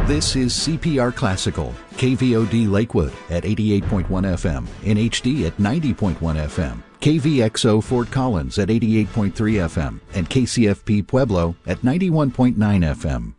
This is CPR Classical, KVOD Lakewood at 88.1 FM, in HD at 90.1 FM, KVXO Fort Collins at 88.3 FM, and KCFP Pueblo at 91.9 FM.